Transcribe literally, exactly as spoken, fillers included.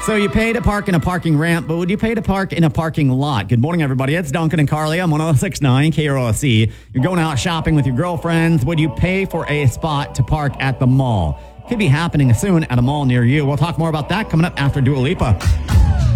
So you pay to park in a parking ramp, but would you pay to park in a parking lot? Good morning, everybody. It's Duncan and Carly. I'm one oh six point nine K R O S E. You're going out shopping with your girlfriends. Would you pay for a spot to park at the mall? Could be happening soon at a mall near you. We'll talk more about that coming up after Dua Lipa.